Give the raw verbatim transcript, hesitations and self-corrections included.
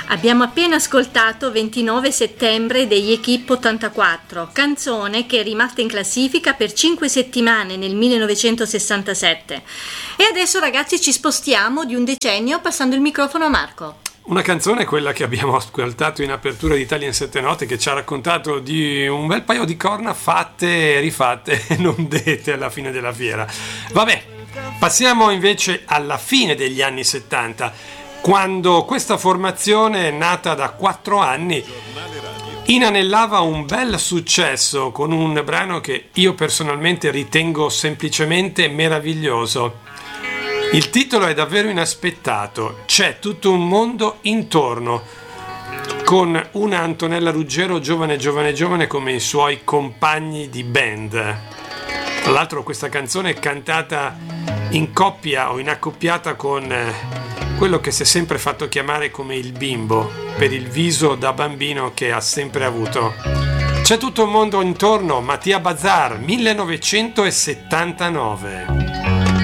Abbiamo appena ascoltato ventinove settembre degli Equipe ottantaquattro, canzone che è rimasta in classifica per cinque settimane nel millenovecentosessantasette. E adesso ragazzi ci spostiamo di un decennio passando il microfono a Marco. Una canzone è quella che abbiamo ascoltato in apertura di Italia in sette note, che ci ha raccontato di un bel paio di corna fatte e rifatte e non dette alla fine della fiera. Vabbè, passiamo invece alla fine degli anni settanta, quando questa formazione, nata da quattro anni, inanellava un bel successo con un brano che io personalmente ritengo semplicemente meraviglioso. Il titolo è davvero inaspettato, C'è tutto un mondo intorno, con una Antonella Ruggero giovane giovane giovane come i suoi compagni di band. Tra l'altro questa canzone è cantata in coppia o in accoppiata con quello che si è sempre fatto chiamare come il bimbo, per il viso da bambino che ha sempre avuto. C'è tutto un mondo intorno, Mattia Bazar, millenovecentosettantanove.